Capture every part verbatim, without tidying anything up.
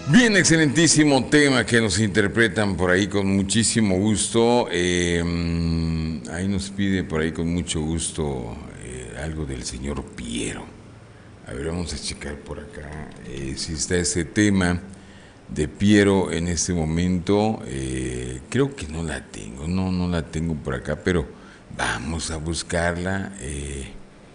Bien, excelentísimo tema que nos interpretan por ahí con muchísimo gusto. Eh, ahí nos pide por ahí con mucho gusto eh, algo del señor Piero. A ver, vamos a checar por acá eh, si está ese tema de Piero en este momento. Eh, creo que no la tengo, no, no la tengo por acá, pero vamos a buscarla. Eh,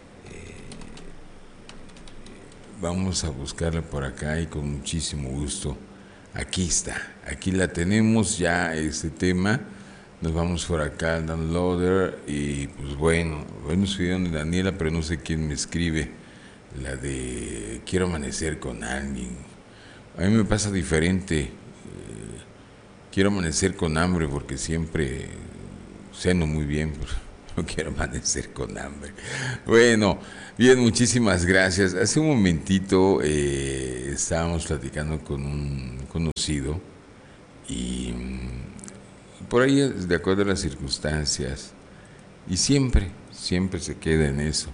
Vamos a buscarla por acá y con muchísimo gusto. Aquí está, aquí la tenemos ya, este tema. Nos vamos por acá al downloader y pues bueno, bueno, soy de Daniela, pero no sé quién me escribe. La de quiero amanecer con alguien. A mí me pasa diferente. Eh, quiero amanecer con hambre porque siempre ceno muy bien, pero no quiero amanecer con hambre. Bueno, bien, muchísimas gracias. Hace un momentito eh, estábamos platicando con un conocido y mm, por ahí, de acuerdo a las circunstancias, y siempre, siempre se queda en eso,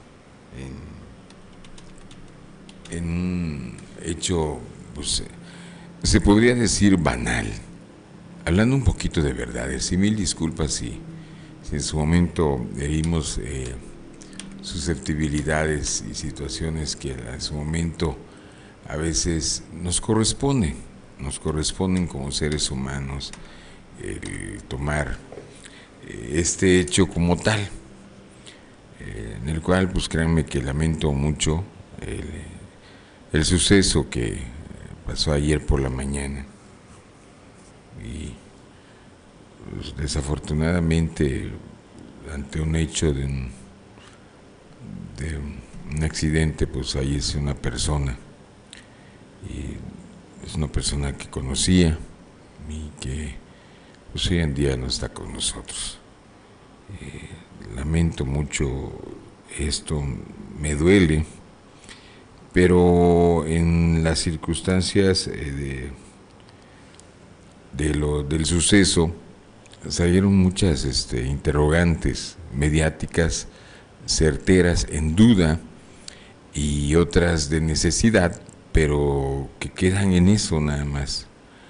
en, en un hecho, pues, se podría decir banal. Hablando un poquito de verdades, y mil disculpas si, si en su momento herimos eh, susceptibilidades y situaciones que en su momento a veces nos corresponden, nos corresponden como seres humanos el tomar eh, este hecho como tal, eh, en el cual pues créanme que lamento mucho el, el suceso que pasó ayer por la mañana y pues, desafortunadamente ante un hecho de un, de un accidente pues ahí es una persona y es una persona que conocía y que pues hoy en día no está con nosotros. Eh, lamento mucho esto, me duele, pero en las circunstancias eh, de, de lo, del suceso salieron muchas este, interrogantes mediáticas certeras en duda y otras de necesidad, pero que quedan en eso nada más.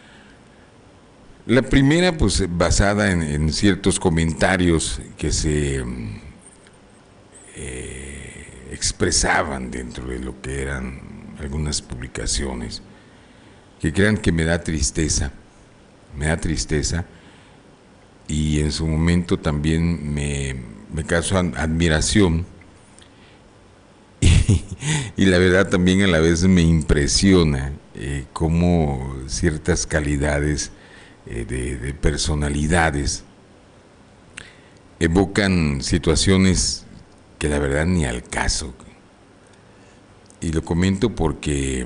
La primera, pues basada en, en ciertos comentarios que se eh, expresaban dentro de lo que eran algunas publicaciones, que crean que me da tristeza, me da tristeza, y en su momento también me, me causó admiración, y, y la verdad también a la vez me impresiona eh, cómo ciertas calidades eh, de, de personalidades evocan situaciones que la verdad ni al caso. Y lo comento porque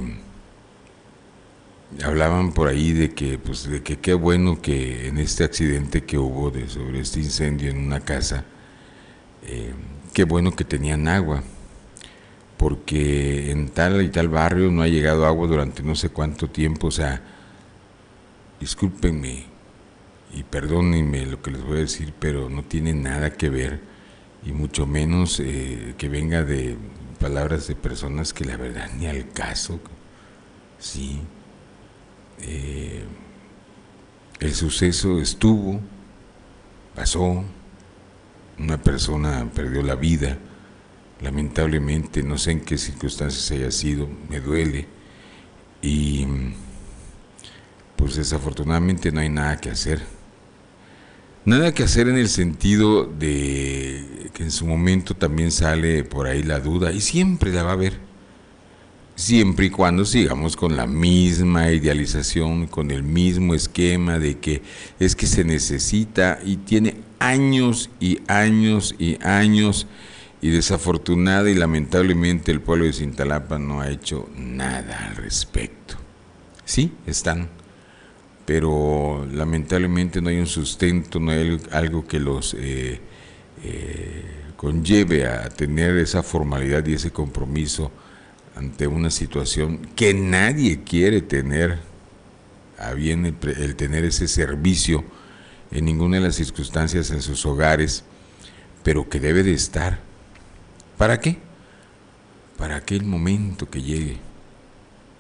hablaban por ahí de que pues de que qué bueno que en este accidente que hubo de sobre este incendio en una casa, eh, qué bueno que tenían agua, porque en tal y tal barrio no ha llegado agua durante no sé cuánto tiempo. O sea, discúlpenme y perdónenme lo que les voy a decir, pero no tiene nada que ver, y mucho menos eh, que venga de palabras de personas que la verdad ni al caso. Sí, eh, el suceso estuvo, pasó, una persona perdió la vida, lamentablemente, no sé en qué circunstancias haya sido, me duele, y pues desafortunadamente no hay nada que hacer. Nada que hacer en el sentido de que en su momento también sale por ahí la duda, y siempre la va a haber, siempre y cuando sigamos con la misma idealización, con el mismo esquema de que es que se necesita, y tiene años y años y años, y desafortunada y lamentablemente el pueblo de Cintalapa no ha hecho nada al respecto. Sí, están, pero lamentablemente no hay un sustento, no hay algo que los eh, eh, conlleve a tener esa formalidad y ese compromiso ante una situación que nadie quiere tener, a bien el, el tener ese servicio en ninguna de las circunstancias en sus hogares, pero que debe de estar. ¿Para qué? Para aquel momento que llegue,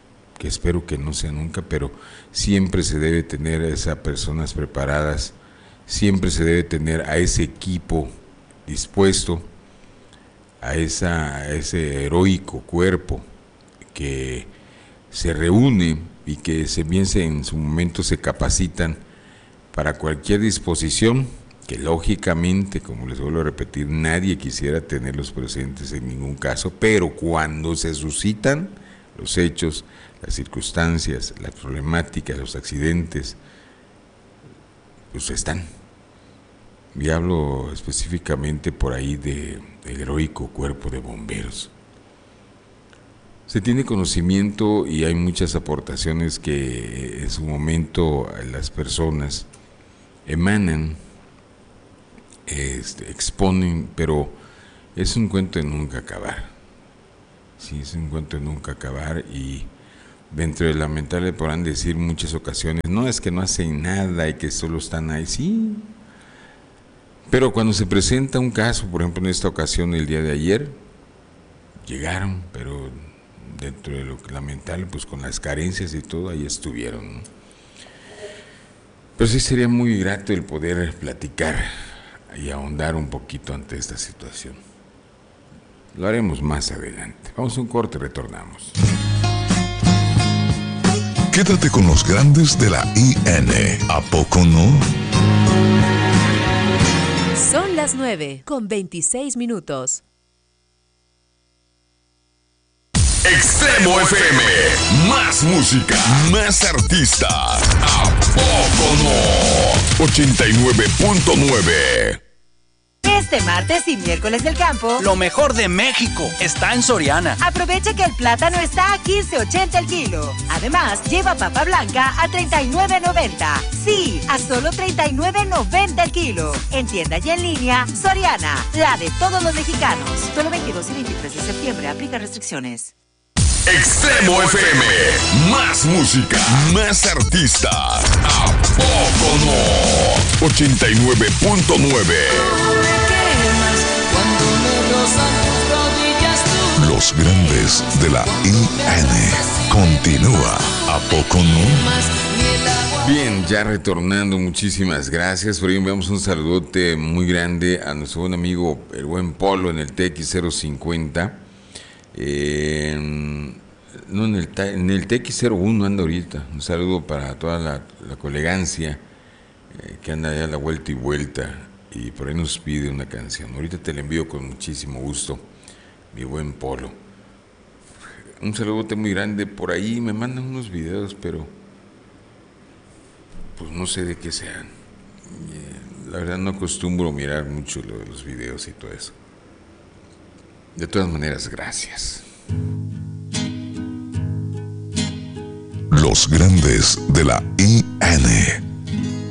que espero que no sea nunca, pero siempre se debe tener a esas personas preparadas, siempre se debe tener a ese equipo dispuesto, a, esa, a ese heroico cuerpo que se reúne y que se bien se, en su momento se capacitan para cualquier disposición, que lógicamente, como les vuelvo a repetir, nadie quisiera tenerlos presentes en ningún caso, pero cuando se suscitan los hechos, las circunstancias, las problemáticas, los accidentes, pues están. Y hablo específicamente por ahí de, del heroico cuerpo de bomberos. Se tiene conocimiento y hay muchas aportaciones que en su momento las personas emanan, este, exponen, pero es un cuento de nunca acabar. Sí, es un cuento de nunca acabar y dentro de lamentable podrán decir muchas ocasiones, no es que no hacen nada y que solo están ahí, sí. Pero cuando se presenta un caso, por ejemplo en esta ocasión el día de ayer, llegaron, pero dentro de lo lamentable, pues con las carencias y todo, ahí estuvieron, ¿no? Pero sí sería muy grato el poder platicar y ahondar un poquito ante esta situación. Lo haremos más adelante. Vamos a un corte y retornamos. Quédate con los grandes de la I N. ¿A poco no? Son las nueve con veintiséis minutos. Extremo F M, más música, más artista. ¿A poco no? ochenta y nueve punto nueve. Este martes y miércoles del campo, lo mejor de México está en Soriana. Aprovecha que el plátano está a quince ochenta el kilo. Además, lleva papa blanca a treinta y nueve noventa. Sí, a solo treinta y nueve noventa el kilo. En tienda y en línea, Soriana, la de todos los mexicanos. Solo veintidós y veintitrés de septiembre, aplica restricciones. Extremo F M, más música, más artista. ¿A poco no? ochenta y nueve punto nueve. Los grandes de la I N. Continúa. ¿A poco no? Bien, ya retornando, muchísimas gracias. Por ahí enviamos un saludote muy grande a nuestro buen amigo, el buen Polo, en el T X cero cincuenta. Eh, no, en el, en el T X cero uno anda ahorita. Un saludo para toda la, la colegancia eh, que anda allá a la vuelta y vuelta. Y por ahí nos pide una canción. Ahorita te la envío con muchísimo gusto, mi buen Polo. Un saludote muy grande. Por ahí me mandan unos videos, pero pues no sé de qué sean. La verdad no acostumbro mirar mucho lo de los videos y todo eso. De todas maneras, gracias. Los grandes de la I N.